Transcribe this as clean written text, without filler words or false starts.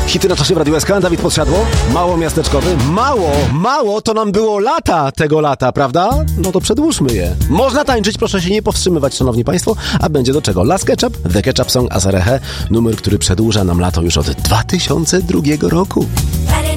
Hity na czasie w Radiu SK, Dawid Podsiadło, mało miasteczkowy, mało, to nam było lata tego lata, prawda? No to przedłużmy je. Można tańczyć, proszę się nie powstrzymywać, szanowni państwo, a będzie do czego? Last Ketchup, The Ketchup Song, Azarehe, numer, który przedłuża nam lato już od 2002 roku.